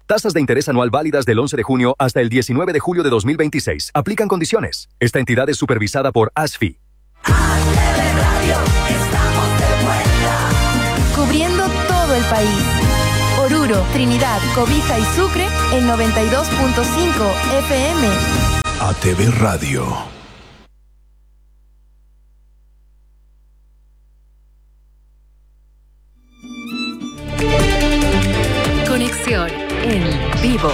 Tasas de interés anual válidas del 11 de junio hasta el 19 de julio de 2026. Aplican condiciones. Esta entidad es supervisada por ASFI. ATV Radio, estamos de vuelta. Cubriendo todo el país. Oruro, Trinidad, Cobija y Sucre en 92.5 FM. ATV Radio. Conexión en vivo.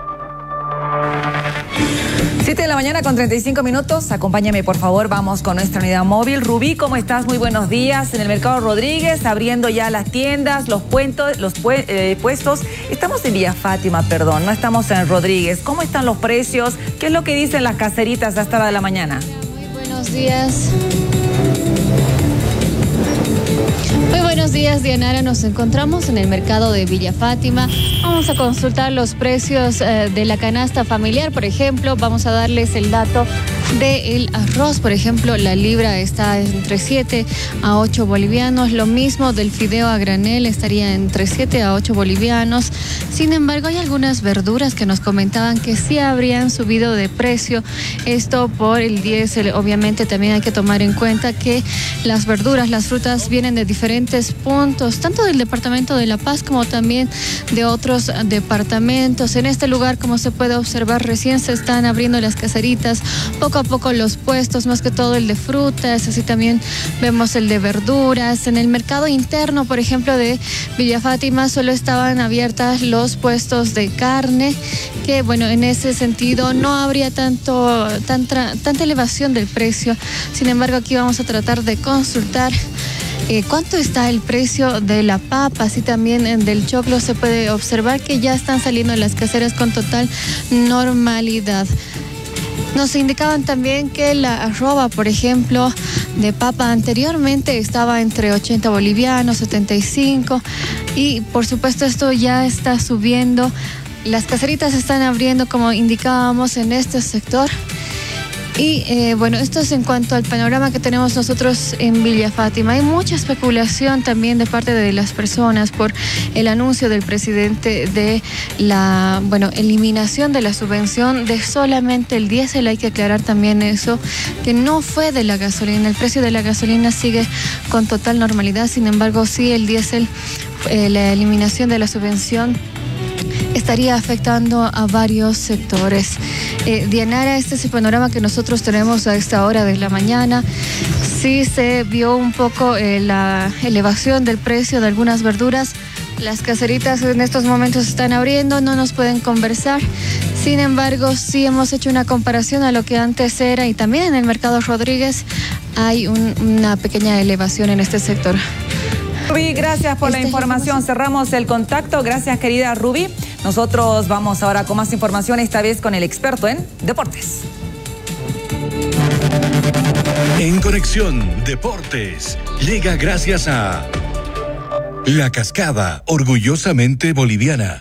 7 de la mañana con 35 minutos. Acompáñame, por favor. Vamos con nuestra unidad móvil. Rubí, ¿cómo estás? Muy buenos días. En el Mercado Rodríguez, abriendo ya las tiendas, los puestos. Estamos en Villa Fátima, perdón. No estamos en Rodríguez. ¿Cómo están los precios? ¿Qué es lo que dicen las caseritas a esta hora de la mañana? Muy buenos días. Muy buenos días, Dianara. Nos encontramos en el mercado de Villa Fátima. Vamos a consultar los precios de la canasta familiar, por ejemplo. Vamos a darles el dato del arroz, por ejemplo. La libra está entre 7 a 8 bolivianos. Lo mismo del fideo a granel, estaría entre 7 a 8 bolivianos. Sin embargo, hay algunas verduras que nos comentaban que sí habrían subido de precio. Esto por el diésel. Obviamente también hay que tomar en cuenta que las verduras, las frutas vienen de diferentes puntos, tanto del departamento de La Paz como también de otros departamentos. En este lugar, como se puede observar, recién se están abriendo las caseritas, poco a poco los puestos, más que todo el de frutas, así también vemos el de verduras. En el mercado interno, por ejemplo, de Villa Fátima, solo estaban abiertas los puestos de carne, que bueno, en ese sentido no habría tanta elevación del precio. Sin embargo, aquí vamos a tratar de consultar cuánto está el precio de la papa. Así también del choclo se puede observar que ya están saliendo las caseras con total normalidad. Nos indicaban también que la arroba, por ejemplo, de papa anteriormente estaba entre 80 bolivianos, 75, y por supuesto esto ya está subiendo. Las caseritas se están abriendo, como indicábamos, en este sector. Y bueno, esto es en cuanto al panorama que tenemos nosotros en Villa Fátima. Hay mucha especulación también de parte de las personas por el anuncio del presidente de la eliminación de la subvención de solamente el diésel. Hay que aclarar también eso, que no fue de la gasolina. El precio de la gasolina sigue con total normalidad. Sin embargo, sí, el diésel, la eliminación de la subvención estaría afectando a varios sectores. Dianara, este es el panorama que nosotros tenemos a esta hora de la mañana. Sí se vio un poco la elevación del precio de algunas verduras. Las caseritas en estos momentos están abriendo, no nos pueden conversar. Sin embargo, sí hemos hecho una comparación a lo que antes era, y también en el Mercado Rodríguez hay una pequeña elevación en este sector. Rubí, gracias por la información. Cerramos el contacto. Gracias, querida Rubí. Nosotros vamos ahora con más información, esta vez con el experto en deportes. En Conexión Deportes llega gracias a La Cascada, orgullosamente boliviana.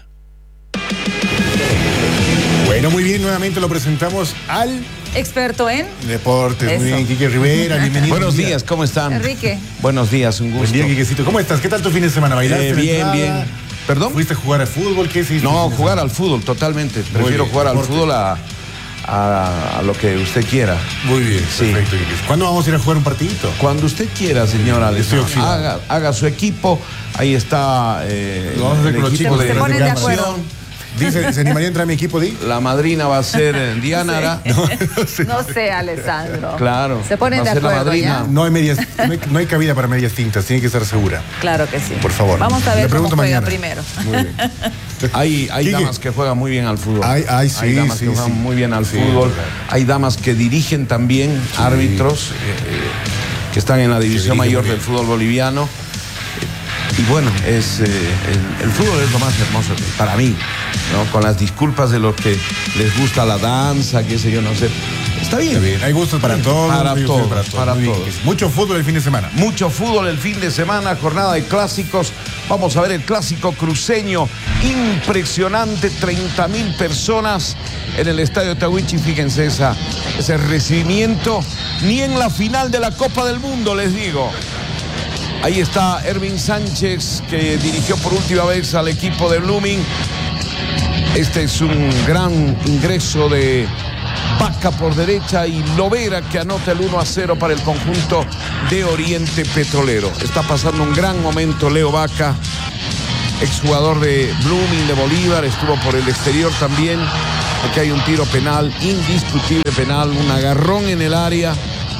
Bueno, muy bien, nuevamente lo presentamos al experto en deportes. Eso. Muy bien, Quique Rivera, bienvenido. Buenos días, ¿cómo están? Enrique. Buenos días, un gusto. Buen día, Quiquecito. ¿Cómo estás? ¿Qué tal tu fin de semana? ¿Bailaste? Bien, bien. ¿Perdón? ¿Fuiste a jugar al fútbol? ¿Qué hiciste? No, jugar al fútbol, totalmente. Prefiero jugar al fútbol a lo que usted quiera. Muy bien, sí. Perfecto, Quique. ¿Cuándo vamos a ir a jugar un partidito? Cuando usted quiera, señora. Haga su equipo. Ahí está Lo vamos a hacer con los chicos se ponen de acuerdo. Dice, ¿se animaría a entrar a mi equipo, Di? La madrina va a ser Dianara. No sé, Alessandro. Claro. Se ponen de acuerdo, ¿ya? No hay cabida para medias tintas, tiene que estar segura. Claro que sí. Por favor. Vamos a ver cómo juega mañana. primero. Muy bien. Hay damas que juegan muy bien al fútbol. Hay damas que juegan muy bien al fútbol. Claro. Hay damas que dirigen también, árbitros, que están en la división mayor del fútbol boliviano. Y bueno, el fútbol es lo más hermoso para mí, ¿no? Con las disculpas de los que les gusta la danza, qué sé yo, no sé. Está bien. Está bien. Hay gustos para todos. Para todos. Mucho fútbol el fin de semana. Mucho fútbol el fin de semana, jornada de clásicos. Vamos a ver el clásico cruceño. Impresionante, 30,000 personas en el estadio Tahuichi. Fíjense ese recibimiento. Ni en la final de la Copa del Mundo, les digo. Ahí está Ervin Sánchez, que dirigió por última vez al equipo de Blooming. Este es un gran ingreso de Vaca por derecha y Lovera que anota el 1-0 para el conjunto de Oriente Petrolero. Está pasando un gran momento Leo Vaca, exjugador de Blooming de Bolívar, estuvo por el exterior también. Aquí hay un tiro penal, indiscutible penal, un agarrón en el área.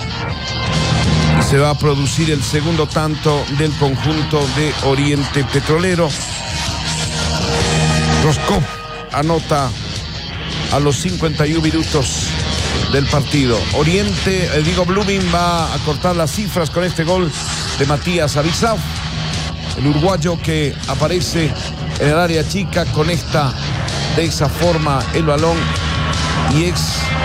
Y se va a producir el segundo tanto del conjunto de Oriente Petrolero. Roscoe anota a los 51 minutos del partido. Blooming va a cortar las cifras con este gol de Matías Abisau, el uruguayo que aparece en el área chica, conecta de esa forma el balón y es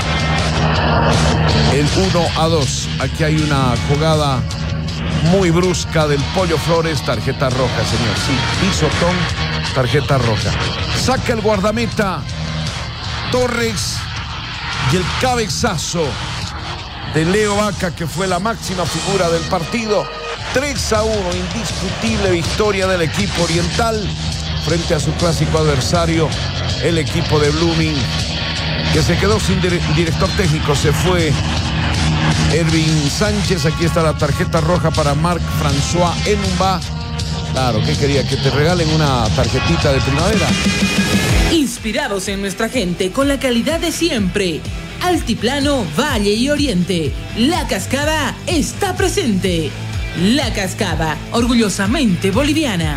el 1-2. Aquí hay una jugada muy brusca del Pollo Flores, tarjeta roja, señor. Sí, pisotón, tarjeta roja. Saca el guardameta Torres y el cabezazo de Leo Vaca, que fue la máxima figura del partido. 3-1, indiscutible victoria del equipo oriental frente a su clásico adversario, el equipo de Blooming, que se quedó sin director técnico. Se fue Ervin Sánchez. Aquí está la tarjeta roja para Marc-François Enumba. Claro, ¿qué quería? ¿Que te regalen una tarjetita de primavera? Inspirados en nuestra gente con la calidad de siempre. Altiplano, Valle y Oriente. La Cascada está presente. La Cascada, orgullosamente boliviana.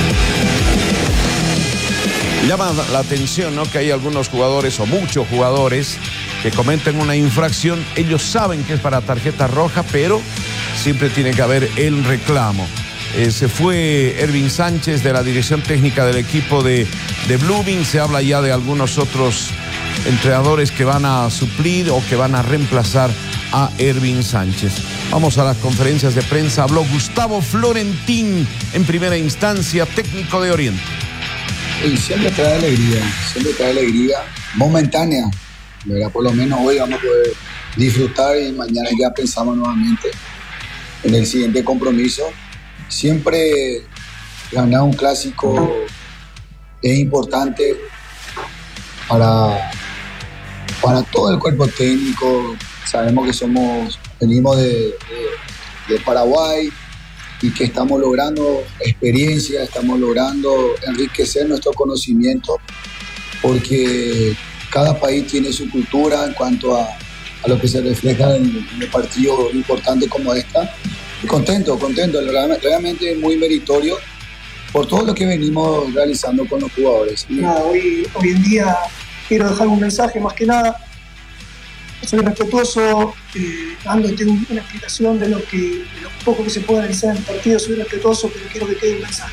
Llama la atención, ¿no?, que hay algunos jugadores o muchos jugadores que cometen una infracción. Ellos saben que es para tarjeta roja, pero siempre tiene que haber el reclamo. Se fue Ervin Sánchez de la dirección técnica del equipo de Blooming. Se habla ya de algunos otros entrenadores que van a suplir o que van a reemplazar a Ervin Sánchez. Vamos a las conferencias de prensa. Habló Gustavo Florentín, en primera instancia, técnico de Oriente. Y siempre trae alegría momentánea, ¿verdad? Por lo menos hoy vamos a poder disfrutar y mañana ya pensamos nuevamente en el siguiente compromiso. Siempre ganar un clásico es importante para todo el cuerpo técnico. Sabemos que venimos de Paraguay y que estamos logrando experiencia, estamos logrando enriquecer nuestro conocimiento, porque cada país tiene su cultura en cuanto a lo que se refleja en el partido importante como esta. Y contento, realmente muy meritorio por todo lo que venimos realizando con los jugadores. Nada, hoy en día quiero dejar un mensaje más que nada. Soy respetuoso, dándote una explicación de lo poco que se puede analizar en el partido. Soy respetuoso, pero quiero que quede un mensaje.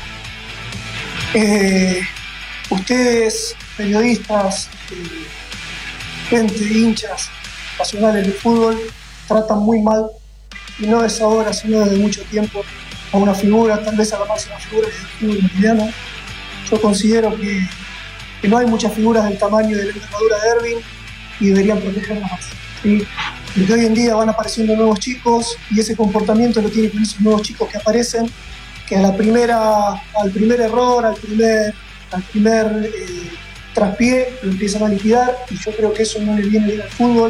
Ustedes, periodistas, gente, hinchas, pasionales del fútbol, tratan muy mal, y no es ahora, sino desde mucho tiempo, a una figura, tal vez a la máxima figura del fútbol boliviano. Yo considero que no hay muchas figuras del tamaño de la envergadura de Ervin y deberían protegerlas más, ¿sí? Porque hoy en día van apareciendo nuevos chicos y ese comportamiento lo tienen con esos nuevos chicos que aparecen, que al primer error, al primer traspié, lo empiezan a liquidar, y yo creo que eso no le viene bien al fútbol.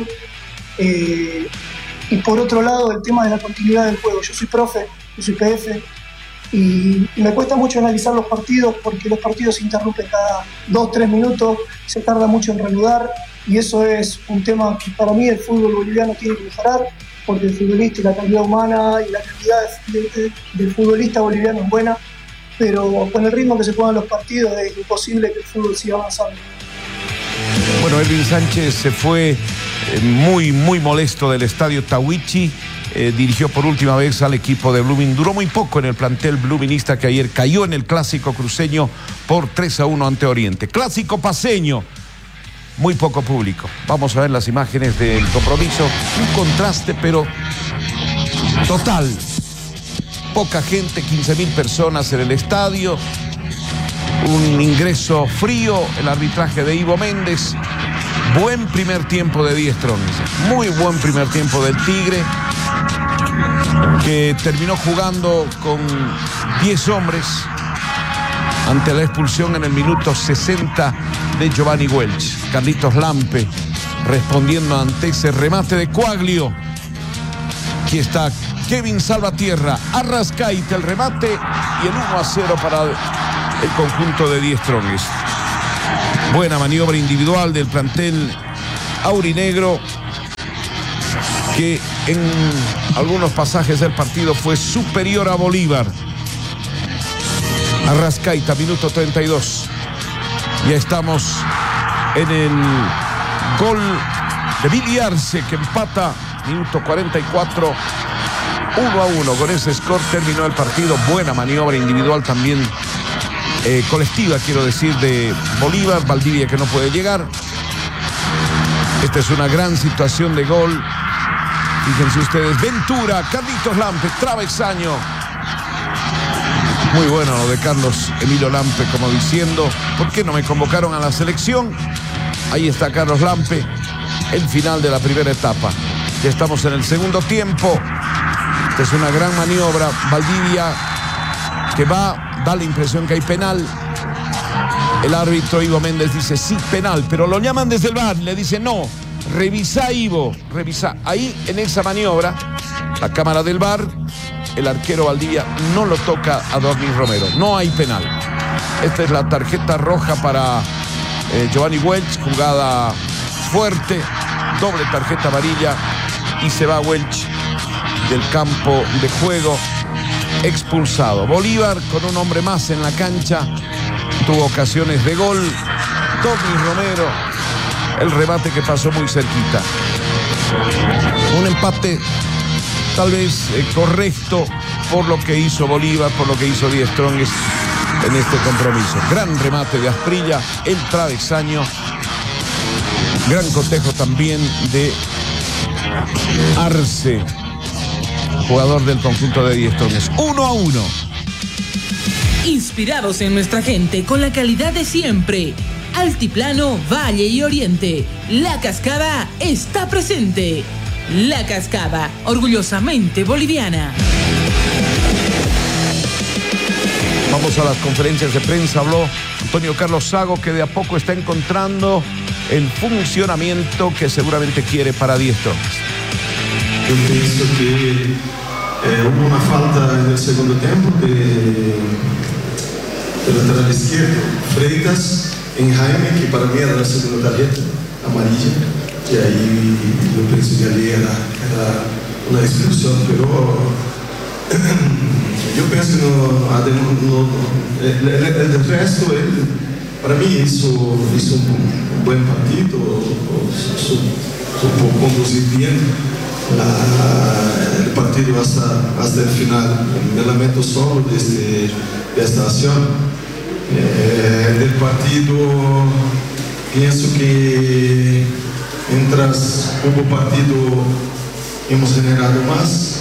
Y por otro lado, el tema de la continuidad del juego. Yo soy profe, yo soy PF, y me cuesta mucho analizar los partidos porque los partidos se interrumpen cada 2-3 minutos, se tarda mucho en reanudar, y eso es un tema que para mí el fútbol boliviano tiene que mejorar, porque el futbolista y la calidad humana y la calidad del futbolista boliviano es buena, pero con el ritmo que se juegan los partidos es imposible que el fútbol siga avanzando. Bueno, Ervin Sánchez se fue muy molesto del estadio Tawichi. Dirigió por última vez al equipo de Blooming. Duró muy poco en el plantel bluminista, que ayer cayó en el clásico cruceño por 3-1 ante Oriente. Clásico paceño, muy poco público. Vamos a ver las imágenes del compromiso. Un contraste, pero total. Poca gente, 15.000 personas en el estadio. Un ingreso frío, el arbitraje de Ivo Méndez. Buen primer tiempo de Die Strong. Muy buen primer tiempo del Tigre, que terminó jugando con 10 hombres. ante la expulsión en el minuto 60 de Giovanni Welch. Carlitos Lampe respondiendo ante ese remate de Quaglio. Aquí está Kevin Salvatierra, Arrascaita el remate y el 1-0 para el conjunto de Die Strongest. Buena maniobra individual del plantel aurinegro, que en algunos pasajes del partido fue superior a Bolívar. Arrascaita, minuto 32. Ya estamos en el gol de Billy Arce, que empata, minuto 44, 1-1. Con ese score terminó el partido. Buena maniobra individual también, colectiva quiero decir, de Bolívar. Valdivia que no puede llegar. Esta es una gran situación de gol. Fíjense ustedes, Ventura, Carlitos Lampe, travesaño. Muy bueno lo de Carlos Emilio Lampe, como diciendo, ¿por qué no me convocaron a la selección? Ahí está Carlos Lampe, el final de la primera etapa. Ya estamos en el segundo tiempo. Esta es una gran maniobra. Valdivia que va, da la impresión que hay penal. El árbitro Ivo Méndez dice sí, penal, pero lo llaman desde el VAR, le dice no, revisa Ivo, revisa. Ahí en esa maniobra, la cámara del VAR, el arquero Valdivia no lo toca a Dornis Romero, no hay penal. Esta es la tarjeta roja para Giovanni Welch, jugada fuerte, doble tarjeta amarilla y se va Welch del campo de juego, expulsado. Bolívar con un hombre más en la cancha, tuvo ocasiones de gol. Dornis Romero, el remate que pasó muy cerquita. Un empate tal vez correcto por lo que hizo Bolívar, por lo que hizo Die Strongest en este compromiso. Gran remate de Asprilla, el travesaño. Gran cotejo también de Arce, jugador del conjunto de Die Strongest. 1-1. Inspirados en nuestra gente con la calidad de siempre. Altiplano, Valle y Oriente. La Cascada está presente. La Cascada, orgullosamente boliviana. Vamos a las conferencias de prensa. Habló Antonio Carlos Sago, que de a poco está encontrando el funcionamiento que seguramente quiere para Die Strongest. Yo pienso que hubo una falta en el segundo tiempo de lateral izquierdo, Freitas en Jaime, que para mí era la segunda tarjeta amarilla, y ahí yo pienso que allí era una expulsión, pero yo pienso que el resto, él para mí hizo un buen partido, supo conducir bien el partido hasta el final. Me lamento solo de esta acción. Del partido, pienso que mientras hubo partido hemos generado más.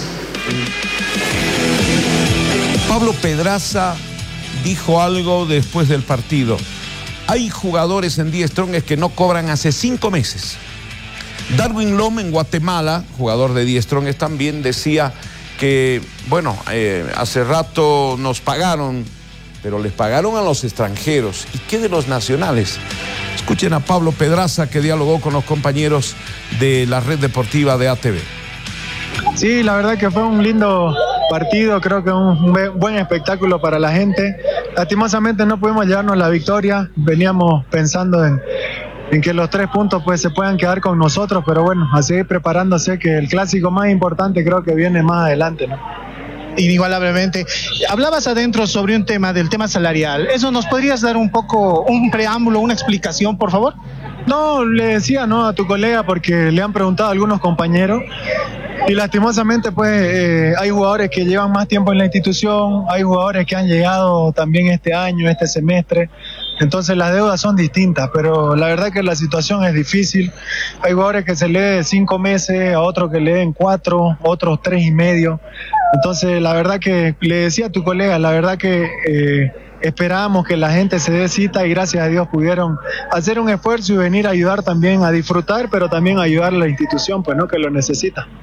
Pablo Pedraza dijo algo después del partido. Hay jugadores en Die Strongest que no cobran hace 5 meses. Darwin Lom en Guatemala, jugador de Die Strongest, también decía que, bueno, hace rato nos pagaron, pero les pagaron a los extranjeros. ¿Y qué de los nacionales? Escuchen a Pablo Pedraza, que dialogó con los compañeros de la red deportiva de ATV. Sí, la verdad que fue un lindo partido, creo que un buen espectáculo para la gente. Lastimosamente no pudimos llevarnos la victoria, veníamos pensando en que los 3 puntos pues se puedan quedar con nosotros, pero bueno, a seguir preparándose, que el clásico más importante creo que viene más adelante, ¿no? Inigualablemente. Hablabas adentro sobre un tema, del tema salarial. ¿Eso nos podrías dar un poco, un preámbulo, una explicación, por favor? No, le decía no a tu colega porque le han preguntado a algunos compañeros y lastimosamente pues hay jugadores que llevan más tiempo en la institución, hay jugadores que han llegado también este año, este semestre, entonces las deudas son distintas, pero la verdad que la situación es difícil. Hay jugadores que se leen 5 meses, a otros que leen 4, otros 3 y medio. Entonces la verdad que le decía a tu colega, la verdad que esperábamos que la gente se dé cita y gracias a Dios pudieron hacer un esfuerzo y venir a ayudar también a disfrutar, pero también a ayudar a la institución, pues no, que lo necesita.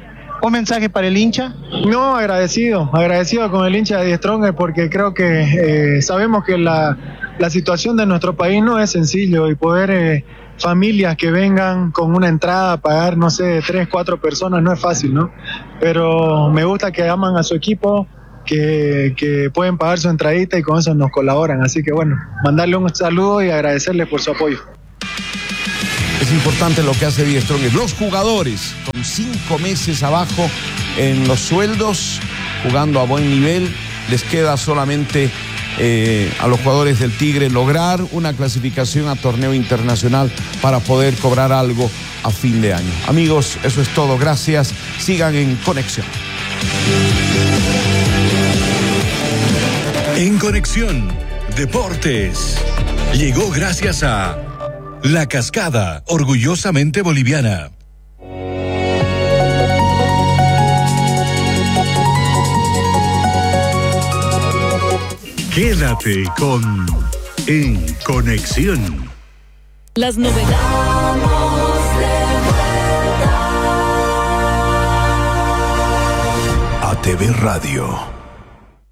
¿Un mensaje para el hincha? No, agradecido con el hincha de Die Stronger porque creo que sabemos que la situación de nuestro país no es sencillo y poder familias que vengan con una entrada a pagar, no sé, 3, 4 personas no es fácil, ¿no? Pero me gusta que aman a su equipo, que pueden pagar su entradita y con eso nos colaboran. Así que bueno, mandarle un saludo y agradecerles por su apoyo. Es importante lo que hace Die Stronger. Los jugadores con 5 meses abajo en los sueldos, jugando a buen nivel, les queda solamente a los jugadores del Tigre lograr una clasificación a torneo internacional para poder cobrar algo a fin de año. Amigos, eso es todo. Gracias. Sigan en Conexión. En Conexión Deportes llegó gracias a La Cascada, orgullosamente boliviana. Quédate con En Conexión. Las novedades. ATV Radio.